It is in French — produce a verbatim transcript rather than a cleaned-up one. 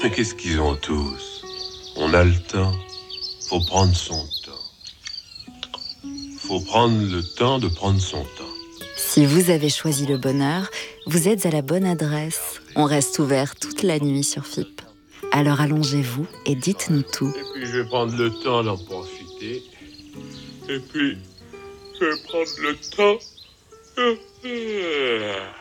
Mais qu'est-ce qu'ils ont tous? On a le temps. Faut prendre son temps. Faut prendre le temps de prendre son temps. Si vous avez choisi le bonheur, vous êtes à la bonne adresse. On reste ouvert toute la nuit sur F I P. Alors allongez-vous et dites-nous tout. Et puis je vais prendre le temps d'en profiter. Et puis je vais prendre le temps.